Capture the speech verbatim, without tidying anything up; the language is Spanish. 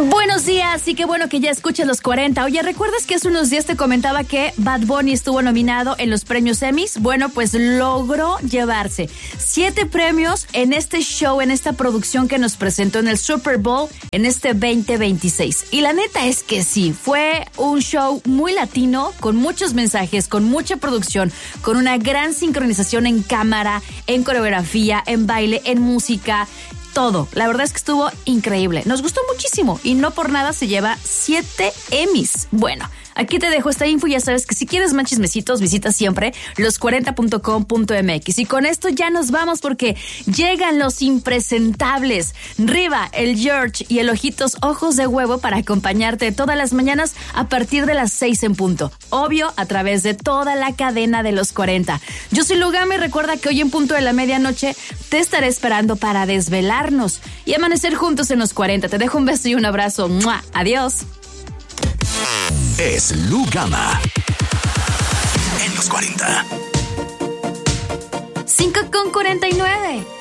Buenos días y qué bueno que ya escuchas los cuarenta. Oye, ¿recuerdas que hace unos días te comentaba que Bad Bunny estuvo nominado en los premios Emmys? Bueno, pues logró llevarse siete premios en este show, en esta producción que nos presentó en el Super Bowl en este veinte veintiséis. Y la neta es que sí, fue un show muy latino, con muchos mensajes, con mucha producción, con una gran sincronización en cámara, en coreografía, en baile, en música. Todo. La verdad es que estuvo increíble. Nos gustó muchísimo y no por nada se lleva siete Emmys. Bueno, aquí te dejo esta info. Ya sabes que si quieres más chismecitos, visita siempre los cuarenta punto com punto m x. Y con esto ya nos vamos porque llegan los impresentables. Riva, el George y el Ojitos Ojos de Huevo para acompañarte todas las mañanas a partir de las seis en punto. Obvio, a través de toda la cadena de los cuarenta. Yo soy Lugama y recuerda que hoy en punto de la medianoche te estaré esperando para desvelar y amanecer juntos en los cuarenta. Te dejo un beso y un abrazo. ¡Mua! Adiós. Es Lugama en los cuarenta. cinco con cuarenta y nueve.